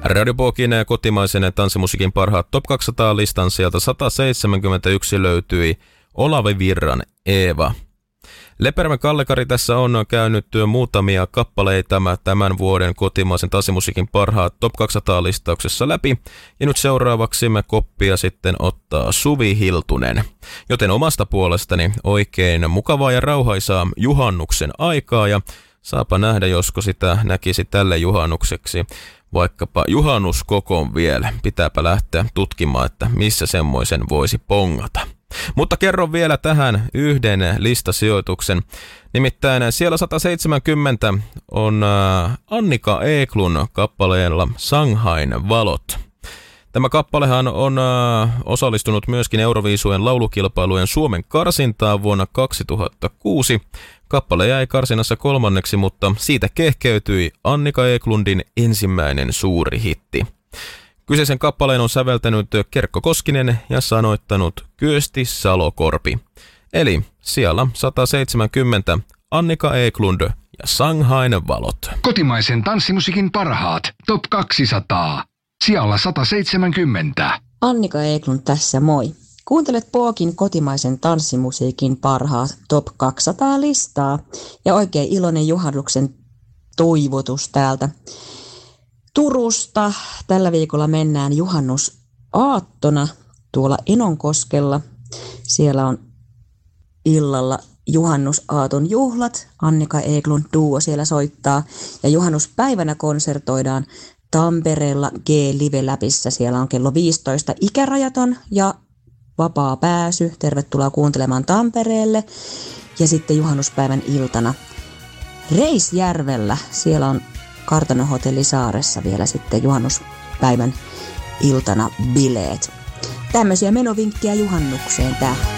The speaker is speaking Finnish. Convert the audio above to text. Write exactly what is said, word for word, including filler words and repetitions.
Radio Pokin kotimaisen tanssimusiikin parhaat Top kaksisataa-listan sieltä sata seitsemänkymmentäyksi löytyi Olavi Virran Eeva. Lepärmän Kalle-Kari tässä on käynyt muutamia kappaleita tämän vuoden kotimaisen tanssimusiikin parhaat Top kaksisataa-listauksessa läpi. Ja nyt seuraavaksi me koppia sitten ottaa Suvi Hiltunen. Joten omasta puolestani oikein mukavaa ja rauhaisaa juhannuksen aikaa ja saapa nähdä, josko sitä näkisi tälle juhannukseksi. Vaikkapa juhannuskokon vielä. Pitääpä lähteä tutkimaan, että missä semmoisen voisi pongata. Mutta kerron vielä tähän yhden listasijoituksen. Nimittäin siellä sata seitsemänkymmentä on Annika Eklund kappaleella Shanghain valot. Tämä kappalehan on osallistunut myöskin Euroviisujen laulukilpailujen Suomen karsintaan vuonna kaksituhattakuusi. Kappale jäi karsinassa kolmanneksi, mutta siitä kehkeytyi Annika Eklundin ensimmäinen suuri hitti. Kyseisen kappaleen on säveltänyt Kerkko Koskinen ja sanoittanut Kyösti Salokorpi. Eli siellä sata seitsemänkymmentä Annika Eklund ja Shanghain valot. Kotimaisen tanssimusiikin parhaat Top kaksisataa. Sijalla sata seitsemänkymmentä. Annika Eklund tässä, moi. Kuuntelet Pookin kotimaisen tanssimusiikin parhaat Top kaksisataa-listaa ja oikein iloinen juhannuksen toivotus täältä Turusta. Tällä viikolla mennään juhannusaattona tuolla Enonkoskella. Siellä on illalla juhannusaaton juhlat. Annika Eklund duo siellä soittaa ja juhannuspäivänä konsertoidaan Tampereella G-Live-läpissä. Siellä on kello viisitoista ikärajaton ja vapaa pääsy. Tervetuloa kuuntelemaan Tampereelle. Ja juhannuspäivän iltana Reisjärvellä. Siellä on Kartanohotelli Saaressa vielä sitten juhannuspäivän iltana bileet. Tämmöisiä menovinkkejä juhannukseen tähän.